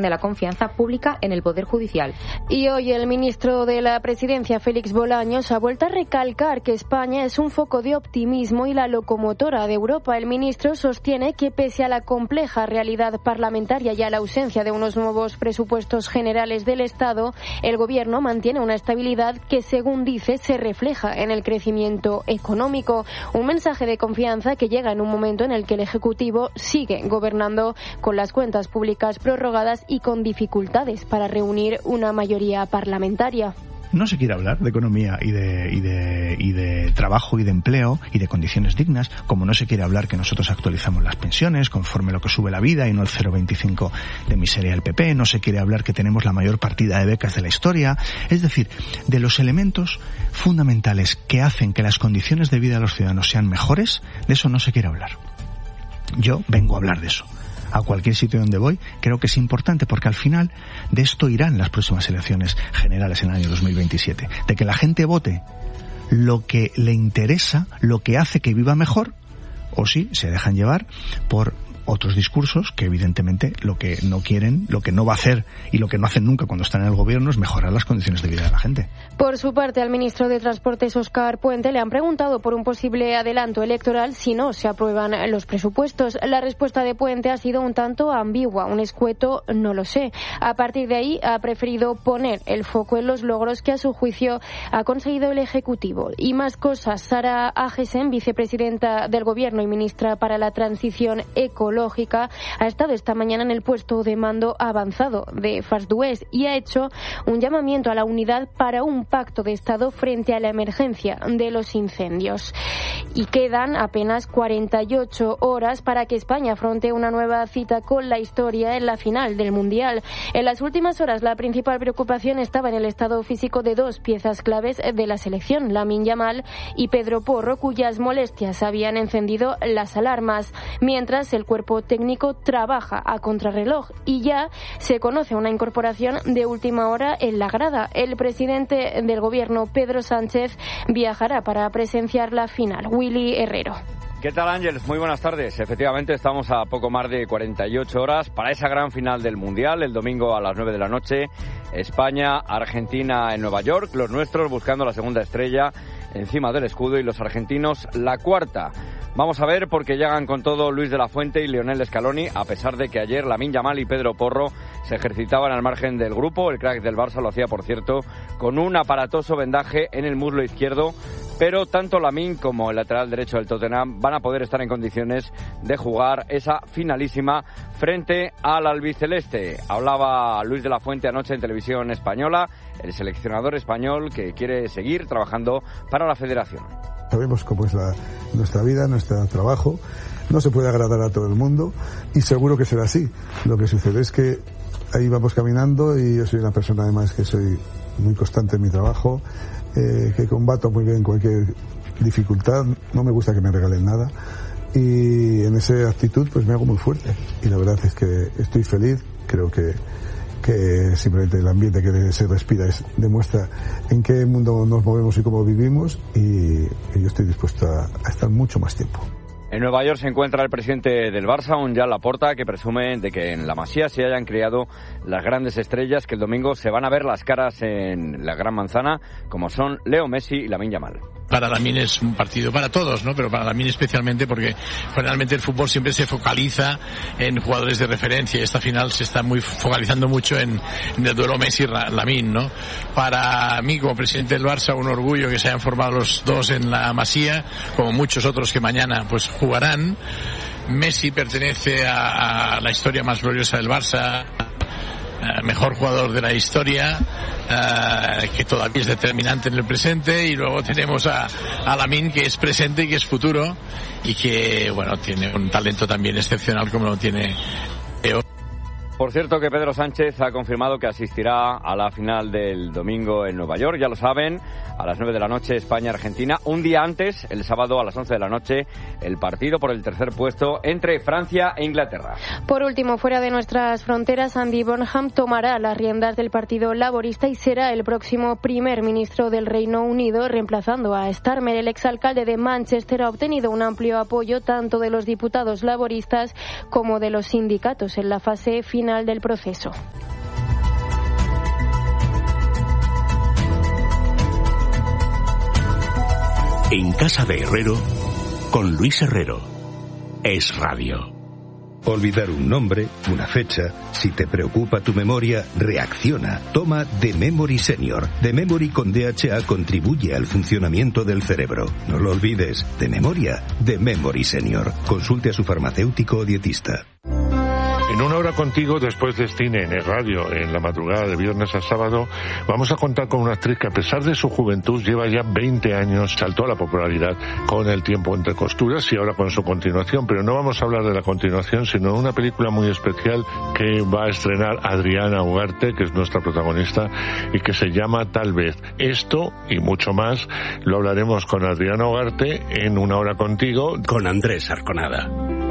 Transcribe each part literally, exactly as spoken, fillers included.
de la confianza pública en el Poder Judicial. Y hoy el ministro de la Presidencia, Félix Bolaños, ha vuelto a recalcar que España es un foco de optimismo y la locomotora de Europa. El ministro sostiene que pese a la compleja realidad parlamentaria y a la ausencia de unos nuevos presupuestos generales del Estado, el Gobierno mantiene una estabilidad que, según dice, se refleja en el crecimiento económico. Un mensaje de confianza que llega en un momento en el que el Ejecutivo sigue gobernando con las cuentas públicas prorrogadas y con dificultades para reunir una mayoría parlamentaria. No se quiere hablar de economía y de, y de y de trabajo y de empleo y de condiciones dignas, como no se quiere hablar que nosotros actualizamos las pensiones conforme lo que sube la vida y no el cero coma veinticinco de miseria del P P. No se quiere hablar que tenemos la mayor partida de becas de la historia. Es decir, de los elementos fundamentales que hacen que las condiciones de vida de los ciudadanos sean mejores, de eso no se quiere hablar. Yo vengo a hablar de eso. A cualquier sitio donde voy, creo que es importante porque al final de esto irán las próximas elecciones generales en el año dos mil veintisiete. De que la gente vote lo que le interesa, lo que hace que viva mejor, o si se dejan llevar por otros discursos que evidentemente lo que no quieren, lo que no va a hacer y lo que no hacen nunca cuando están en el gobierno es mejorar las condiciones de vida de la gente. Por su parte, al ministro de Transportes, Óscar Puente, le han preguntado por un posible adelanto electoral si no se aprueban los presupuestos. La respuesta de Puente ha sido un tanto ambigua, un escueto no lo sé. A partir de ahí ha preferido poner el foco en los logros que a su juicio ha conseguido el Ejecutivo. Y más cosas. Sara Agesen, vicepresidenta del Gobierno y ministra para la Transición Ecológica, ha estado esta mañana en el puesto de mando avanzado de Farsdués y ha hecho un llamamiento a la unidad para un pacto de Estado frente a la emergencia de los incendios. Y quedan apenas cuarenta y ocho horas para que España afronte una nueva cita con la historia en la final del Mundial. En las últimas horas la principal preocupación estaba en el estado físico de dos piezas claves de la selección, Lamine Yamal y Pedro Porro, cuyas molestias habían encendido las alarmas, mientras el cuerpo técnico trabaja a contrarreloj y ya se conoce una incorporación de última hora en la grada. El presidente del Gobierno, Pedro Sánchez, viajará para presenciar la final. Willy Herrero. ¿Qué tal, Ángeles? Muy buenas tardes. Efectivamente, estamos a poco más de cuarenta y ocho horas para esa gran final del Mundial, el domingo a las nueve de la noche. España, Argentina en Nueva York, los nuestros buscando la segunda estrella encima del escudo y los argentinos la cuarta. Vamos a ver porque llegan con todo Luis de la Fuente y Lionel Scaloni, a pesar de que ayer Lamine Yamal y Pedro Porro se ejercitaban al margen del grupo. El crack del Barça lo hacía, por cierto, con un aparatoso vendaje en el muslo izquierdo, pero tanto Lamine como el lateral derecho del Tottenham van a poder estar en condiciones de jugar esa finalísima frente al albiceleste. Hablaba Luis de la Fuente anoche en Televisión Española, el seleccionador español que quiere seguir trabajando para la federación. Sabemos cómo es la, nuestra vida, nuestro trabajo. No se puede agradar a todo el mundo y seguro que será así. Lo que sucede es que ahí vamos caminando y yo soy una persona además que soy muy constante en mi trabajo, eh, que combato muy bien cualquier dificultad. No me gusta que me regalen nada y en esa actitud pues me hago muy fuerte. Y la verdad es que estoy feliz, creo que que simplemente el ambiente que se respira es, demuestra en qué mundo nos movemos y cómo vivimos y, y yo estoy dispuesto a, a estar mucho más tiempo. En Nueva York se encuentra el presidente del Barça, un Joan Laporta, que presume de que en la Masía se hayan creado las grandes estrellas que el domingo se van a ver las caras en la Gran Manzana, como son Leo Messi y Lamine Yamal. Para Lamine es un partido para todos, ¿no? Pero para Lamine especialmente porque generalmente el fútbol siempre se focaliza en jugadores de referencia y esta final se está muy focalizando mucho en, en el duelo Messi-Lamine, ¿no? Para mí como presidente del Barça un orgullo que se hayan formado los dos en la Masía, como muchos otros que mañana pues jugarán. Messi pertenece a, a la historia más gloriosa del Barça, mejor jugador de la historia, uh, que todavía es determinante en el presente, y luego tenemos a, a Lamine, que es presente y que es futuro y que bueno tiene un talento también excepcional como lo tiene Leo. Por cierto que Pedro Sánchez ha confirmado que asistirá a la final del domingo en Nueva York, ya lo saben, a las nueve de la noche España-Argentina. Un día antes, el sábado a las once de la noche, el partido por el tercer puesto entre Francia e Inglaterra. Por último, fuera de nuestras fronteras, Andy Burnham tomará las riendas del Partido Laborista y será el próximo primer ministro del Reino Unido, reemplazando a Starmer. El exalcalde de Manchester ha obtenido un amplio apoyo tanto de los diputados laboristas como de los sindicatos en la fase final final del proceso. En casa de Herrero, con Luis Herrero. Es Radio. Olvidar un nombre, una fecha. Si te preocupa tu memoria, reacciona. Toma The Memory Senior. The Memory con D H A contribuye al funcionamiento del cerebro. No lo olvides. De memoria, The Memory Senior. Consulte a su farmacéutico o dietista. En Una Hora Contigo, después de cine en el radio, en la madrugada de viernes a sábado, vamos a contar con una actriz que, a pesar de su juventud, lleva ya veinte años, saltó a la popularidad con El tiempo entre costuras y ahora con su continuación. Pero no vamos a hablar de la continuación, sino de una película muy especial que va a estrenar Adriana Ugarte, que es nuestra protagonista, y que se llama Tal vez. Esto y mucho más lo hablaremos con Adriana Ugarte en Una Hora Contigo. Con Andrés Arconada.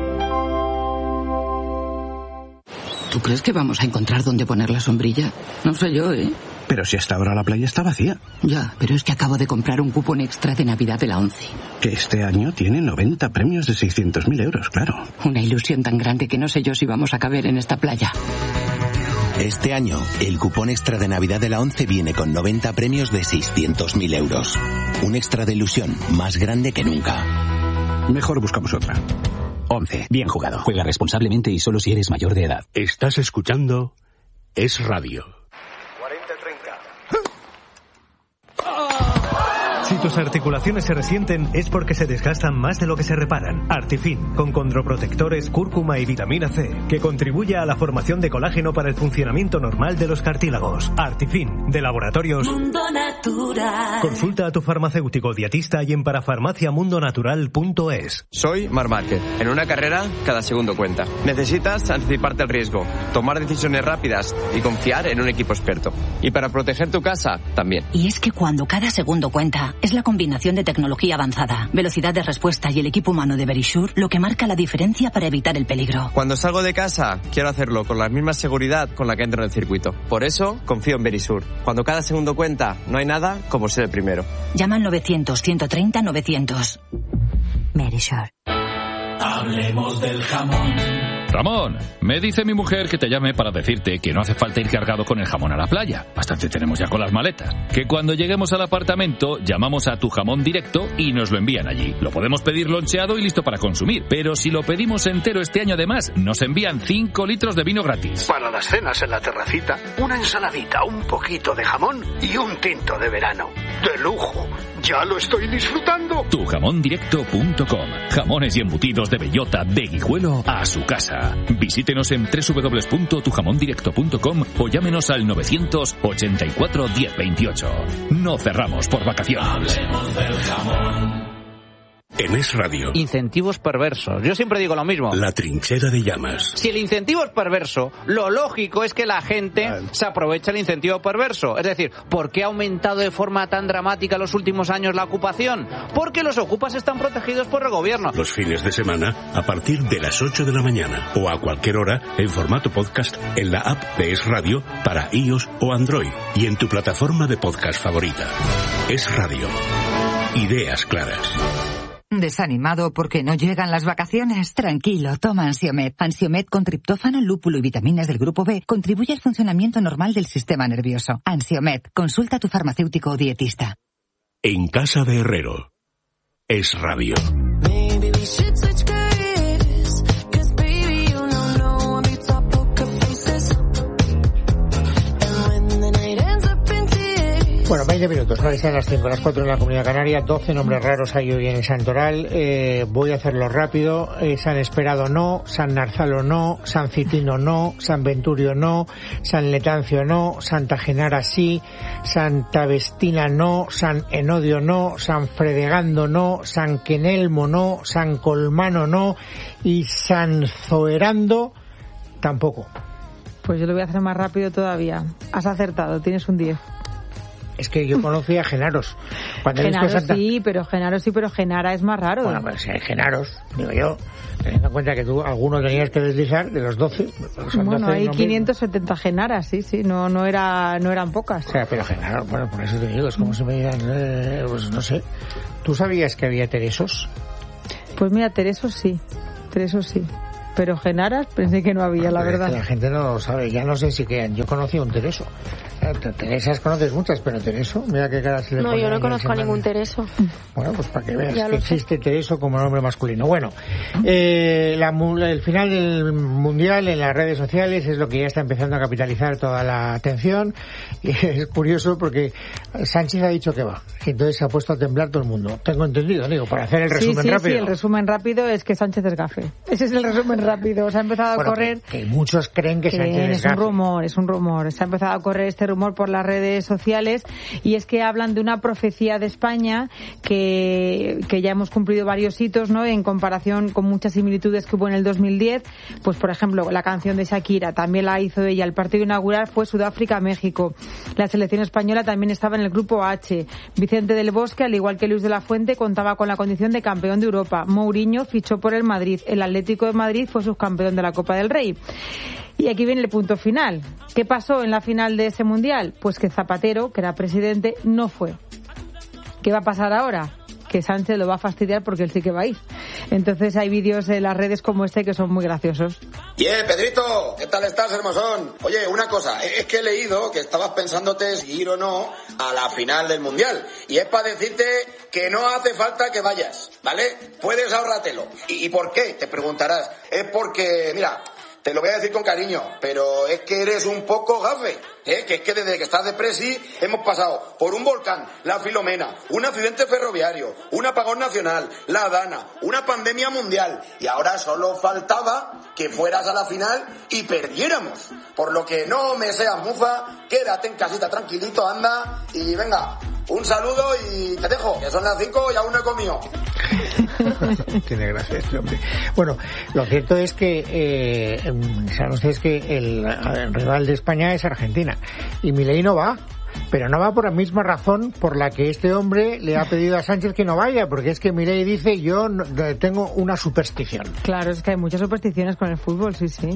¿Tú crees que vamos a encontrar dónde poner la sombrilla? No sé yo, ¿eh? Pero si hasta ahora la playa está vacía. Ya, pero es que acabo de comprar un cupón extra de Navidad de la ONCE. Que este año tiene noventa premios de seiscientos mil euros, claro. Una ilusión tan grande que no sé yo si vamos a caber en esta playa. Este año, el cupón extra de Navidad de la ONCE viene con noventa premios de seiscientos mil euros. Un extra de ilusión más grande que nunca. Mejor buscamos otra. once. Bien jugado. Juega responsablemente y solo si eres mayor de edad. Estás escuchando Es Radio. cuarenta treinta. Si tus articulaciones se resienten es porque se desgastan más de lo que se reparan. Artifin, con condroprotectores, cúrcuma y vitamina C, que contribuye a la formación de colágeno para el funcionamiento normal de los cartílagos. Artifin, de Laboratorios Mundo Natural. Consulta a tu farmacéutico dietista y en parafarmaciamundonatural punto es. Soy Mar Márquez. En una carrera, cada segundo cuenta. Necesitas anticiparte al riesgo, tomar decisiones rápidas y confiar en un equipo experto. Y para proteger tu casa, también. Y es que cuando cada segundo cuenta, es la combinación de tecnología avanzada, velocidad de respuesta y el equipo humano de Verisure lo que marca la diferencia para evitar el peligro. Cuando salgo de casa, quiero hacerlo con la misma seguridad con la que entro en el circuito. Por eso, confío en Verisure. Cuando cada segundo cuenta, no hay nada como ser el primero. Llama al novecientos, ciento treinta, novecientos. Verisure. Hablemos del jamón. Ramón, me dice mi mujer que te llame para decirte que no hace falta ir cargado con el jamón a la playa. Bastante tenemos ya con las maletas. Que cuando lleguemos al apartamento, llamamos a Tu Jamón Directo y nos lo envían allí. Lo podemos pedir loncheado y listo para consumir. Pero si lo pedimos entero este año además, nos envían cinco litros de vino gratis. Para las cenas en la terracita, una ensaladita, un poquito de jamón y un tinto de verano. ¡De lujo! ¡Ya lo estoy disfrutando! tu jamón directo punto com. Jamones y embutidos de bellota de Guijuelo a su casa. Visítenos en doble u doble u doble u punto tu jamón directo punto com o llámenos al novecientos ochenta y cuatro diez veintiocho. No cerramos por vacaciones. Hablemos del jamón. En Es Radio. Incentivos perversos. Yo siempre digo lo mismo. La trinchera de llamas. Si el incentivo es perverso, lo lógico es que la gente vale. se aproveche el incentivo perverso. Es decir, ¿por qué ha aumentado de forma tan dramática en los últimos años la ocupación? Porque los ocupas están protegidos por el gobierno. Los fines de semana, a partir de las ocho de la mañana o a cualquier hora, en formato podcast, en la app de Es Radio para iOS o Android y en tu plataforma de podcast favorita. Es Radio. Ideas claras. ¿Desanimado porque no llegan las vacaciones? Tranquilo, toma Ansiomed. Ansiomed con triptófano, lúpulo y vitaminas del grupo B contribuye al funcionamiento normal del sistema nervioso. Ansiomed, consulta a tu farmacéutico o dietista. En casa de Herrero. Es Radio. Bueno, veinte minutos, ahora están las cinco, las cuatro en la Comunidad Canaria, doce nombres raros hay hoy en el Santoral. Eh, voy a hacerlo rápido. Eh, San Esperado no, San Narzalo no, San Citino no, San Venturio no, San Letancio no, Santa Genara sí, Santa Vestina no, San Enodio no, San Fredegando no, San Quenelmo no, San Colmano no y San Zoerando tampoco. Pues yo lo voy a hacer más rápido todavía. Has acertado, tienes un diez. Es que yo conocía a Genaros. Cuando Genaro Santa... sí, pero Genaro sí, pero Genara es más raro. Bueno, pues si hay Genaros, digo yo, teniendo en cuenta que tú alguno tenías que deslizar de los doce. Bueno, doce hay no quinientos setenta Genaras, sí, sí, no no era no eran pocas. O sea, pero Genaro, bueno, por eso te digo, es como se me digan, eh, pues no sé. ¿Tú sabías que había Teresos? Pues mira, Teresos sí, Teresos sí. pero Genaras pensé que no había, la verdad. La gente no lo sabe, ya no sé si quedan. Yo conocí a un Tereso. Teresas conoces muchas, pero Tereso, mira qué cara se le pone. No, yo no conozco a ningún Tereso. Bueno, pues para que veas ya que existe sé. Tereso como nombre masculino. Bueno, eh, la, el final del Mundial en las redes sociales es lo que ya está empezando a capitalizar toda la atención. Y es curioso porque Sánchez ha dicho que va. Y entonces se ha puesto a temblar todo el mundo. Tengo entendido, digo, para hacer el resumen sí, sí, rápido. Sí, el resumen rápido es que Sánchez es gafe. Ese es el resumen rápido. Se ha empezado bueno, a correr. Que, que muchos creen que creen, Sánchez es, es gafe. un rumor, es un rumor. Se ha empezado a correr este rumor por las redes sociales y es que hablan de una profecía de España que, que ya hemos cumplido varios hitos, ¿no? En comparación con muchas similitudes que hubo en el dos mil diez. Pues, por ejemplo, la canción de Shakira también la hizo ella. El partido inaugural fue Sudáfrica-México. La selección española también estaba en el grupo H. Vicente del Bosque, al igual que Luis de la Fuente, contaba con la condición de campeón de Europa. Mourinho fichó por el Madrid. El Atlético de Madrid fue subcampeón de la Copa del Rey. Y aquí viene el punto final. ¿Qué pasó en la final de ese mundial? Pues que Zapatero, que era presidente, no fue. ¿Qué va a pasar ahora? Que Sánchez lo va a fastidiar porque él sí que va a ir. Entonces hay vídeos en las redes como este que son muy graciosos. Yeah, Pedrito, ¿qué tal estás, hermosón? Oye, una cosa, es que he leído que estabas pensándote si ir o no a la final del Mundial. Y es para decirte que no hace falta que vayas, ¿vale? Puedes ahorrártelo. ¿Y, y por qué? Te preguntarás. Es porque, mira, te lo voy a decir con cariño, pero es que eres un poco gafe, ¿eh? Que es que desde que estás de presi hemos pasado por un volcán, la Filomena, un accidente ferroviario, un apagón nacional, la Dana, una pandemia mundial y ahora solo faltaba que fueras a la final y perdiéramos. Por lo que no me seas mufa, quédate en casita tranquilito, anda y venga. Un saludo y te dejo, que son las cinco y aún no he comido. Tiene gracia este hombre. Bueno, lo cierto es que eh, saben ustedes que el, el rival de España es Argentina y Milei no va. Pero no va por la misma razón por la que este hombre le ha pedido a Sánchez que no vaya, porque es que Milei dice, yo no, tengo una superstición. Claro, es que hay muchas supersticiones con el fútbol, sí, sí.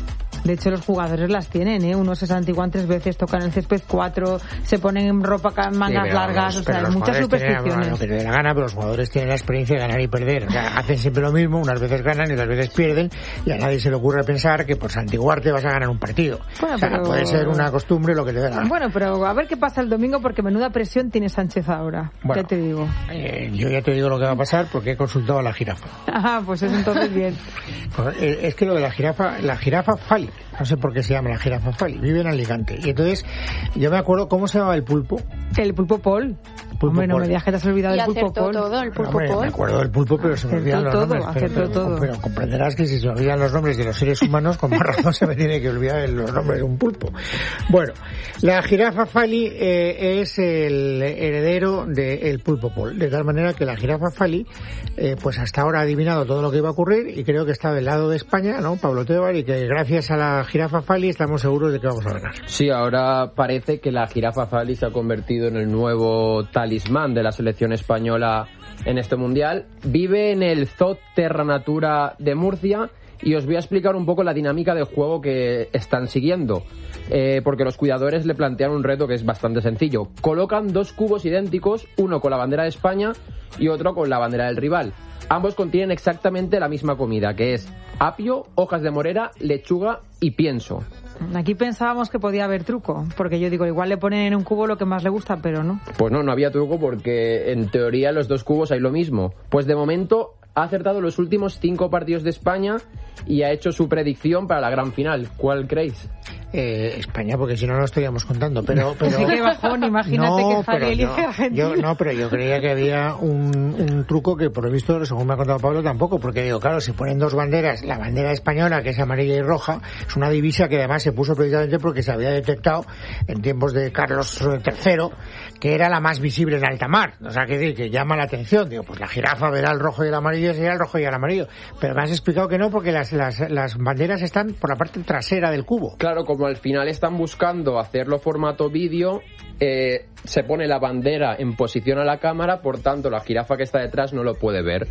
De hecho, los jugadores las tienen, ¿eh? Unos se santiguan tres veces, tocan el césped cuatro, se ponen en ropa mangas sí, largas, los, o sea, hay muchas supersticiones. Tienen, bueno, la gana, pero los jugadores tienen la experiencia de ganar y perder. O sea, hacen siempre lo mismo, unas veces ganan y otras veces pierden, y a nadie se le ocurre pensar que por santiguarte vas a ganar un partido. Bueno, o sea, pero... puede ser una costumbre lo que te dé la gana. Bueno, pero a ver qué pasa el domingo, porque menuda presión tiene Sánchez ahora. Bueno, ya te digo. Eh, yo ya te digo lo que va a pasar porque he consultado a la jirafa. Ajá, pues es entonces bien. Pues, eh, es que lo de la jirafa, la jirafa Fali, no sé por qué se llama la jirafa Fali, vive en Alicante. Y entonces, yo me acuerdo, ¿cómo se llamaba el pulpo? El pulpo Paul. Pulpo Hombre, no Paul. Me digas que te has olvidado del pulpo Paul. todo, el pulpo Hombre, Paul. Me acuerdo del pulpo, pero se me olvidan los todo, nombres. Pero, pero, todo. pero comprenderás que si se olvidan los nombres de los seres humanos, con más razón se me tiene que olvidar los nombres de un pulpo. Bueno, la jirafa Fali eh, es el heredero del pulpo Paul. De tal manera que la jirafa Fali, eh, pues hasta ahora ha adivinado todo lo que iba a ocurrir y creo que está del lado de España, ¿no? Pablo Tebar, y que gracias a la jirafa Fali estamos seguros de que vamos a ganar. Sí, ahora parece que la jirafa Fali se ha convertido en el nuevo talismán de la selección española en este mundial. Vive en el Zoo Terra Natura de Murcia y os voy a explicar un poco la dinámica de juego que están siguiendo. Eh, porque los cuidadores le plantean un reto que es bastante sencillo. Colocan dos cubos idénticos, uno con la bandera de España y otro con la bandera del rival. Ambos contienen exactamente la misma comida, que es apio, hojas de morera, lechuga y pienso. Aquí pensábamos que podía haber truco, porque yo digo, igual le ponen en un cubo lo que más le gusta, pero no. Pues no, no había truco porque en teoría en los dos cubos hay lo mismo. Pues de momento ha acertado los últimos cinco partidos de España y ha hecho su predicción para la gran final. ¿Cuál creéis? Eh, España, porque si no lo estaríamos contando, pero... pero sí, qué bajón, imagínate no, que Javi elige Argentina. Yo, no, pero yo creía que había un, un truco que por lo visto, según me ha contado Pablo, tampoco, porque digo, claro, si ponen dos banderas, la bandera española, que es amarilla y roja, es una divisa que además se puso precisamente porque se había detectado en tiempos de Carlos tercero, que era la más visible en alta mar, o sea, que, que llama la atención, digo, pues la jirafa verá el rojo y el amarillo, sería el rojo y el amarillo, pero me has explicado que no, porque las, las, las banderas están por la parte trasera del cubo. Claro, como al final están buscando hacerlo formato vídeo, eh, se pone la bandera en posición a la cámara, por tanto la jirafa que está detrás no lo puede ver.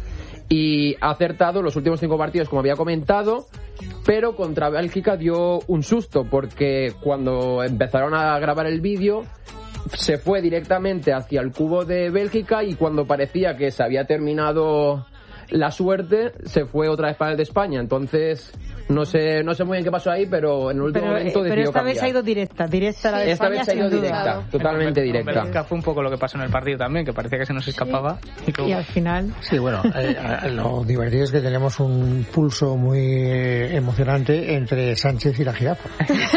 Y ha acertado los últimos cinco partidos, como había comentado, pero contra Bélgica dio un susto, porque cuando empezaron a grabar el vídeo se fue directamente hacia el cubo de Bélgica y cuando parecía que se había terminado la suerte se fue otra vez para el de España. Entonces, no sé no sé muy bien qué pasó ahí, pero en el último pero, momento decidió Pero esta cambiar. vez ha ido directa, directa la de Esta España, vez ha ido sin directa, duda. totalmente directa. Bélgica fue un poco lo que pasó en el partido también, que parecía que se nos escapaba. Sí. Y, y al final... Sí, bueno, eh, lo divertido es que tenemos un pulso muy eh, emocionante entre Sánchez y la jirafa.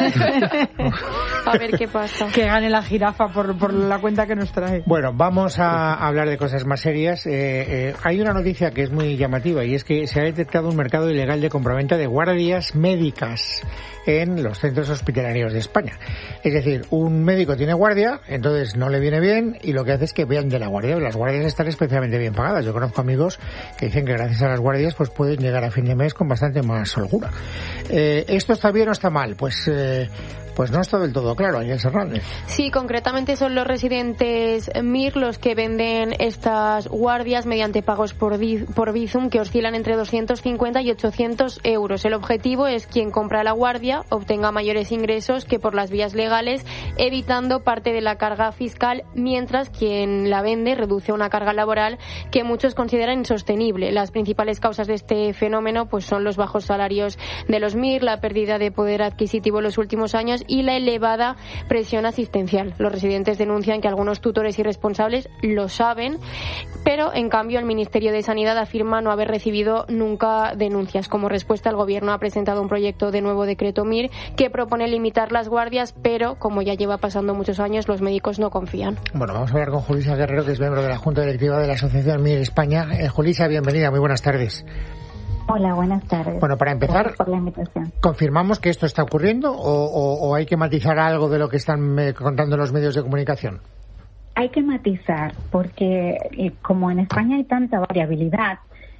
A ver qué pasa. Que gane la jirafa por, por la cuenta que nos trae. Bueno, vamos a hablar de cosas más serias. Eh, eh, hay una noticia que es muy llamativa y es que se ha detectado un mercado ilegal de compraventa de guardias médicas en los centros hospitalarios de España. Es decir, un médico tiene guardia, entonces no le viene bien y lo que hace es que vean de la guardia. Las guardias están especialmente bien pagadas. Yo conozco amigos que dicen que gracias a las guardias pues pueden llegar a fin de mes con bastante más holgura. Eh, ¿Esto está bien o está mal? Pues eh, pues no está del todo claro, Ángel Hernández. Sí, concretamente son los residentes M I R los que venden estas guardias mediante pagos por, por Bizum que oscilan entre doscientos cincuenta y ochocientos euros. El objetivo es quien compra la guardia obtenga mayores ingresos que por las vías legales, evitando parte de la carga fiscal, mientras quien la vende reduce una carga laboral que muchos consideran insostenible. Las principales causas de este fenómeno pues son los bajos salarios de los M I R, la pérdida de poder adquisitivo en los últimos años y la elevada presión asistencial. Los residentes denuncian que algunos tutores y responsables lo saben, pero en cambio el Ministerio de Sanidad afirma no haber recibido nunca denuncias. Como respuesta, el Gobierno ha presentado un proyecto de nuevo decreto M I R que propone limitar las guardias, pero como ya lleva pasando muchos años, los médicos no confían. Bueno, vamos a hablar con Julisa Guerrero, que es miembro de la Junta Directiva de la Asociación M I R España. Eh, Julisa, bienvenida, muy buenas tardes. Hola, buenas tardes. Bueno, para empezar, gracias por la invitación. ¿Confirmamos que esto está ocurriendo o, o, o hay que matizar algo de lo que están eh, contando los medios de comunicación? Hay que matizar porque eh, como en España hay tanta variabilidad,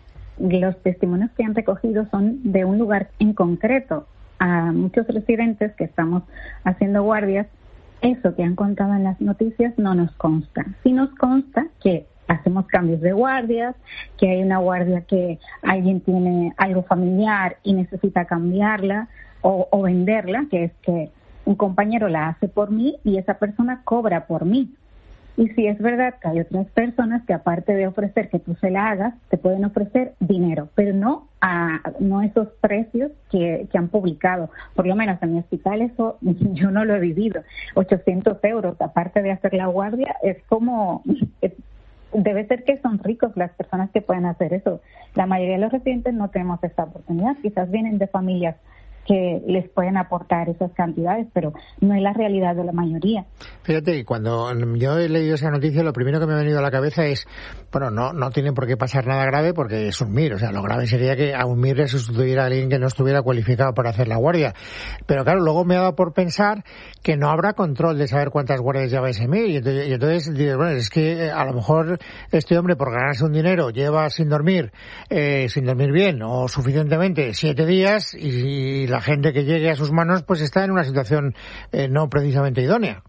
los testimonios que han recogido son de un lugar en concreto. A muchos residentes que estamos haciendo guardias, eso que han contado en las noticias no nos consta. Sí nos consta que hacemos cambios de guardias, que hay una guardia que alguien tiene algo familiar y necesita cambiarla o, o venderla, que es que un compañero la hace por mí y esa persona cobra por mí. Y sí es verdad que hay otras personas que aparte de ofrecer que tú se la hagas, te pueden ofrecer dinero, pero no a no esos precios que, que han publicado. Por lo menos en mi hospital eso yo no lo he vivido. ochocientos euros aparte de hacer la guardia es como... Es, debe ser que son ricos las personas que pueden hacer eso. La mayoría de los residentes no tenemos esta oportunidad. Quizás vienen de familias que les pueden aportar esas cantidades, pero no es la realidad de la mayoría. Fíjate que cuando yo he leído esa noticia, lo primero que me ha venido a la cabeza es, bueno, no no tiene por qué pasar nada grave porque es un M I R, o sea, lo grave sería que a un M I R le sustituyera a alguien que no estuviera cualificado para hacer la guardia. Pero claro, luego me ha dado por pensar que no habrá control de saber cuántas guardias lleva ese M I R, y entonces, y entonces dices, bueno, es que a lo mejor este hombre por ganarse un dinero lleva sin dormir, eh, sin dormir bien o suficientemente siete días y, y la gente que llegue a sus manos pues está en una situación eh, no precisamente idónea.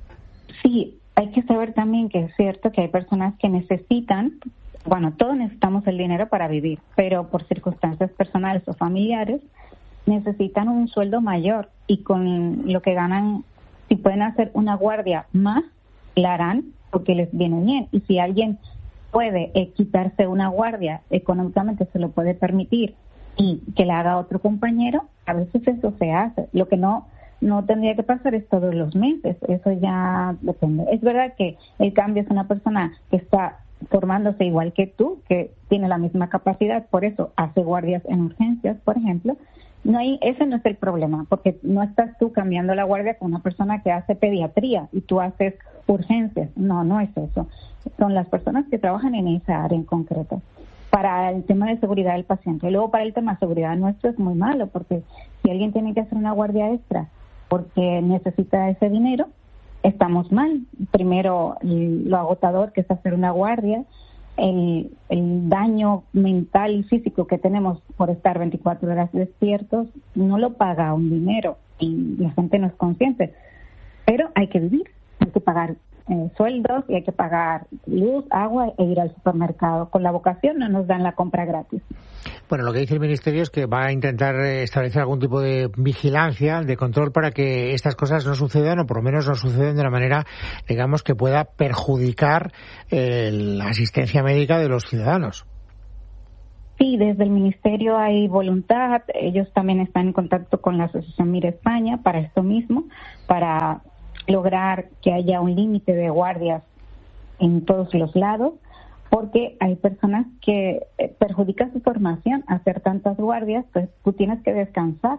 Sí, hay que saber también que es cierto que hay personas que necesitan, bueno, todos necesitamos el dinero para vivir, pero por circunstancias personales o familiares necesitan un sueldo mayor y con lo que ganan, si pueden hacer una guardia más, la harán porque les viene bien. Y si alguien puede eh, quitarse una guardia, económicamente se lo puede permitir y que la haga otro compañero, a veces eso se hace. Lo que no no tendría que pasar es todos los meses, eso ya depende. Es verdad que el cambio es una persona que está formándose igual que tú, que tiene la misma capacidad, por eso hace guardias en urgencias, por ejemplo. No hay, ese no es el problema, porque no estás tú cambiando la guardia con una persona que hace pediatría y tú haces urgencias. No, no es eso. Son las personas que trabajan en esa área en concreto. Para el tema de seguridad del paciente. Luego, para el tema de seguridad nuestro es muy malo, porque si alguien tiene que hacer una guardia extra porque necesita ese dinero, estamos mal. Primero, lo agotador que es hacer una guardia, el, el daño mental y físico que tenemos por estar veinticuatro horas despiertos, no lo paga un dinero y la gente no es consciente. Pero hay que vivir, hay que pagar eh, sueldos y hay que pagar luz, agua e ir al supermercado. Con la vocación no nos dan la compra gratis. Bueno, lo que dice el Ministerio es que va a intentar establecer algún tipo de vigilancia, de control para que estas cosas no sucedan o por lo menos no sucedan de una manera, digamos, que pueda perjudicar eh, la asistencia médica de los ciudadanos. Sí, desde el Ministerio hay voluntad. Ellos también están en contacto con la Asociación Mira España para esto mismo, para lograr que haya un límite de guardias en todos los lados, porque hay personas que perjudica su formación hacer tantas guardias, pues tú tienes que descansar.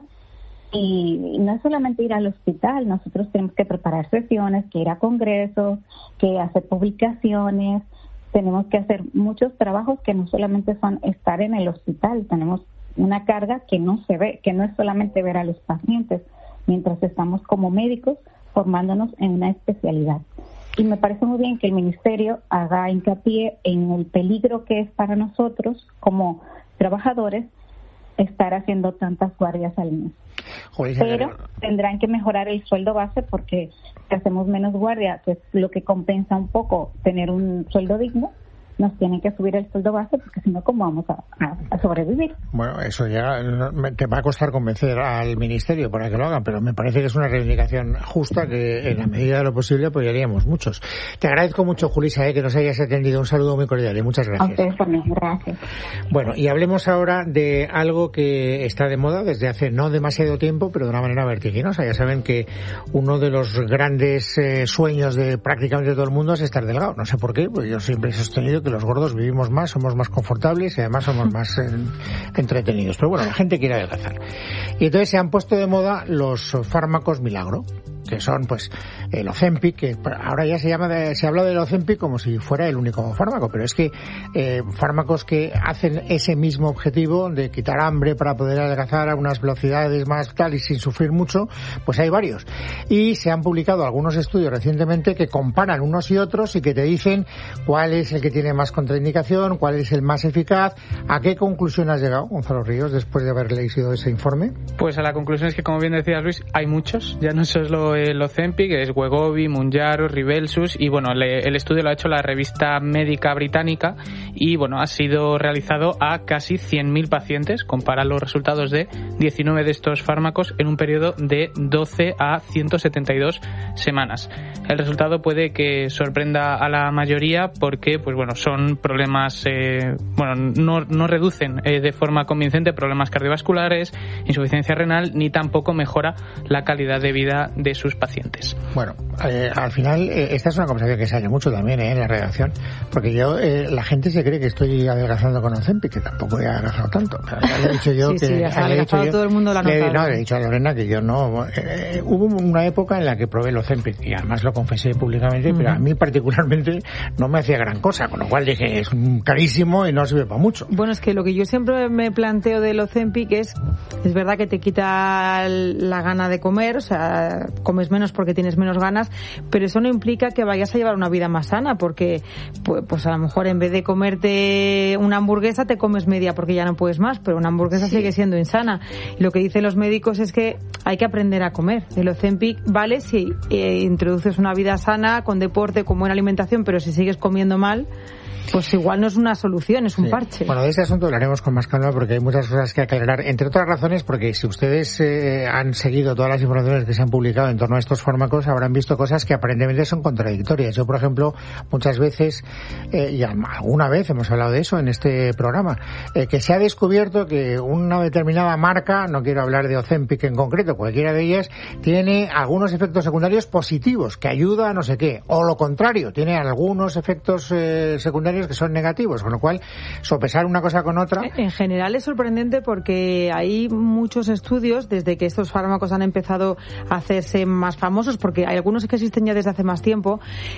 Y no es solamente ir al hospital, nosotros tenemos que preparar sesiones, que ir a congresos, que hacer publicaciones. Tenemos que hacer muchos trabajos que no solamente son estar en el hospital, tenemos una carga que no se ve, que no es solamente ver a los pacientes, mientras estamos como médicos formándonos en una especialidad. Y me parece muy bien que el Ministerio haga hincapié en el peligro que es para nosotros como trabajadores estar haciendo tantas guardias al mes. Joder, pero tendrán que mejorar el sueldo base porque si hacemos menos guardia, que es lo que compensa un poco tener un sueldo digno, nos tienen que subir el sueldo base porque si no, ¿cómo vamos a, a, a sobrevivir? Bueno, eso ya te va a costar convencer al Ministerio para que lo hagan, pero me parece que es una reivindicación justa que en la medida de lo posible apoyaríamos muchos. Te agradezco mucho, Julissa, eh, que nos hayas atendido. Un saludo muy cordial y muchas gracias. A ustedes también, gracias. Bueno, y hablemos ahora de algo que está de moda desde hace no demasiado tiempo, pero de una manera vertiginosa. Ya saben que uno de los grandes eh, sueños de prácticamente todo el mundo es estar delgado. No sé por qué, pues yo siempre he sostenido que los gordos vivimos más, somos más confortables y además somos más eh, entretenidos. Pero bueno, la gente quiere adelgazar. Y entonces se han puesto de moda los fármacos milagro, que son pues el Ozempic, que ahora ya se llama de, se habla del Ozempic como si fuera el único fármaco, pero es que eh, fármacos que hacen ese mismo objetivo de quitar hambre para poder adelgazar a unas velocidades más tal y sin sufrir mucho, pues hay varios. Y se han publicado algunos estudios recientemente que comparan unos y otros y que te dicen cuál es el que tiene más contraindicación, cuál es el más eficaz. ¿A qué conclusión has llegado, Gonzalo Ríos, después de haber leído ese informe? Pues a la conclusión es que, como bien decías, Luis, hay muchos, ya no solo el Ozempic, es Wegovy, Mounjaro, Rybelsus, y bueno, le, el estudio lo ha hecho la revista médica británica y bueno, ha sido realizado a casi cien mil pacientes. Compara los resultados de diecinueve de estos fármacos en un periodo de doce a ciento setenta y dos semanas. El resultado puede que sorprenda a la mayoría porque, pues bueno, son problemas, eh, bueno, no, no reducen eh, de forma convincente problemas cardiovasculares, insuficiencia renal, ni tampoco mejora la calidad de vida de sus pacientes. Bueno, eh, al final, eh, esta es una conversación que sale mucho también eh, en la redacción, porque yo, eh, la gente se cree que estoy adelgazando con Ozempic, que tampoco he adelgazado tanto. Pero ya le he dicho yo sí, que... Sí, le ha he dicho yo, todo el mundo la ha notado. No, le he dicho a Lorena que yo no... Eh, hubo una época en la que probé el Ozempic, y además lo confesé públicamente, uh-huh. pero a mí particularmente no me hacía gran cosa, con lo cual dije, es carísimo y no sirve para mucho. Bueno, es que lo que yo siempre me planteo del Ozempic es, es verdad que te quita la gana de comer, o sea, comes menos porque tienes menos ganas, pero eso no implica que vayas a llevar una vida más sana, porque pues, pues a lo mejor en vez de comerte una hamburguesa te comes media porque ya no puedes más, pero una hamburguesa sí. sigue siendo insana. Y lo que dicen los médicos es que hay que aprender a comer. El Ozempic vale si eh, introduces una vida sana, con deporte, con buena alimentación, pero si sigues comiendo mal, pues igual no es una solución, es un sí. parche. Bueno, de este asunto hablaremos con más calma porque hay muchas cosas que aclarar, entre otras razones porque si ustedes eh, han seguido todas las informaciones que se han publicado en torno a estos fármacos habrán visto cosas que aparentemente son contradictorias. Yo, por ejemplo, muchas veces, eh, y alguna vez hemos hablado de eso en este programa, eh, que se ha descubierto que una determinada marca, no quiero hablar de Ozempic en concreto, cualquiera de ellas, tiene algunos efectos secundarios positivos, que ayuda a no sé qué, o lo contrario, tiene algunos efectos eh, secundarios que son negativos, con lo cual sopesar una cosa con otra. En general es sorprendente porque hay muchos estudios desde que estos fármacos han empezado a hacerse más famosos, porque hay algunos que existen ya desde hace más tiempo,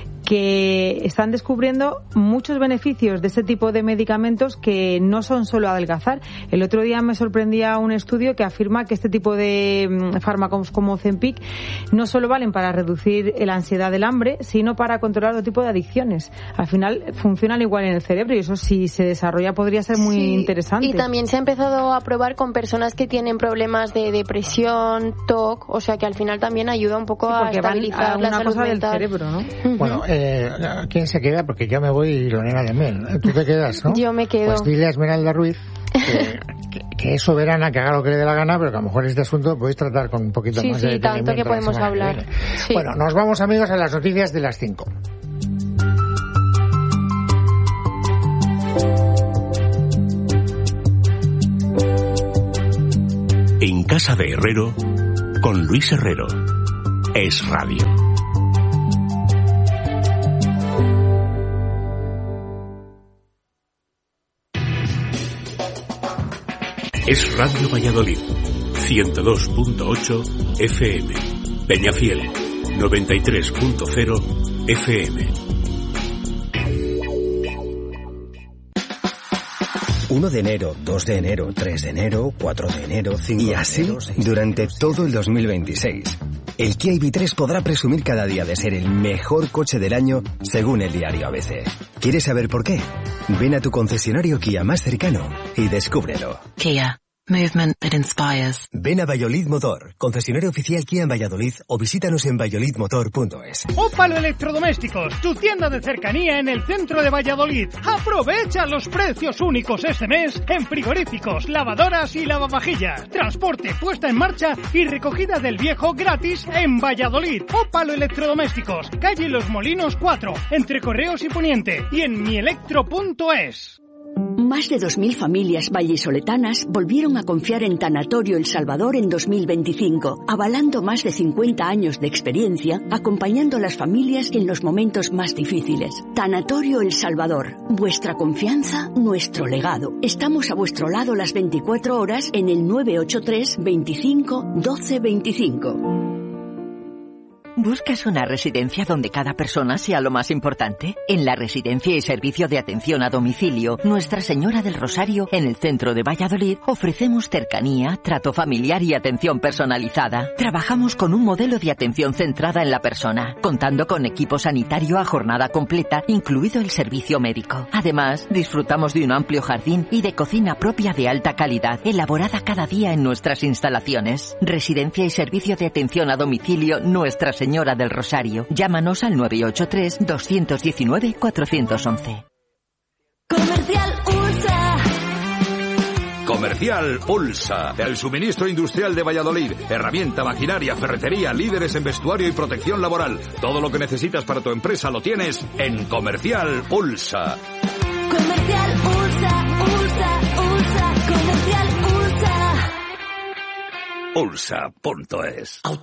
que están descubriendo muchos beneficios de este tipo de medicamentos que no son solo adelgazar. El otro día me sorprendía un estudio que afirma que este tipo de fármacos como Ozempic no solo valen para reducir la ansiedad del hambre, sino para controlar otro tipo de adicciones. Al final funcionan igual en el cerebro y eso si se desarrolla podría ser muy sí, interesante. Y también se ha empezado a probar con personas que tienen problemas de depresión, T O C, o sea que al final también ayuda un poco sí, a estabilizar a la salud cosa mental. Del cerebro, ¿no? Uh-huh. Bueno, eh, ¿quién se queda? Porque yo me voy y Lorena también. Tú te quedas, ¿no? Yo me quedo. Pues dile a Esmeralda Ruiz que, que, que es soberana, que haga lo que le dé la gana, pero que a lo mejor este asunto podéis tratar con un poquito sí, más sí, de detenimiento. Sí, tanto que podemos hablar. Sí. Bueno, nos vamos, amigos, a las noticias de las cinco. casa de Herrero con Luis Herrero. Es Radio. Es Radio Valladolid, ciento dos punto ocho F M. Peñafiel, noventa y tres punto cero F M. uno de enero, dos de enero, tres de enero, cuatro de enero, cinco de enero... Y así durante todo el dos mil veintiséis. El Kia I V tres podrá presumir cada día de ser el mejor coche del año según el diario A B C. ¿Quieres saber por qué? Ven a tu concesionario Kia más cercano y descúbrelo. Kia. Movement that inspires. Ven a Valladolid Motor, concesionario oficial Kia en Valladolid, o visítanos en valladolid motor punto es. Ópalo Electrodomésticos, tu tienda de cercanía en el centro de Valladolid. Aprovecha los precios únicos este mes en frigoríficos, lavadoras y lavavajillas. Transporte, puesta en marcha y recogida del viejo gratis en Valladolid. Ópalo Electrodomésticos, calle Los Molinos cuatro, entre Correos y Poniente, y en mielectro punto es. Más de dos mil familias vallisoletanas volvieron a confiar en Tanatorio El Salvador en dos mil veinticinco, avalando más de cincuenta años de experiencia, acompañando a las familias en los momentos más difíciles. Tanatorio El Salvador, vuestra confianza, nuestro legado. Estamos a vuestro lado las veinticuatro horas en el nueve ocho tres, veinticinco, doce veinticinco. ¿Buscas una residencia donde cada persona sea lo más importante? En la Residencia y Servicio de Atención a Domicilio Nuestra Señora del Rosario, en el centro de Valladolid, ofrecemos cercanía, trato familiar y atención personalizada. Trabajamos con un modelo de atención centrada en la persona, contando con equipo sanitario a jornada completa, incluido el servicio médico. Además, disfrutamos de un amplio jardín y de cocina propia de alta calidad, elaborada cada día en nuestras instalaciones. Residencia y Servicio de Atención a Domicilio Nuestra Señora Señora del Rosario. Llámanos al nueve ocho tres, dos uno nueve, cuatro uno uno. Comercial Ulsa. Comercial Ulsa. El suministro industrial de Valladolid. Herramienta, maquinaria, ferretería, líderes en vestuario y protección laboral. Todo lo que necesitas para tu empresa lo tienes en Comercial Ulsa. Comercial Ulsa, Ulsa, Ulsa. Comercial Ulsa. Ulsa punto es.